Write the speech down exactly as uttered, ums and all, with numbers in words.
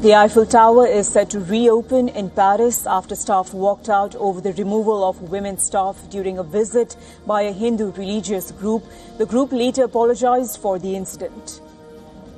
The Eiffel Tower is set to reopen in Paris after staff walked out over the removal of women staff during a visit by a Hindu religious group. The group later apologized for the incident.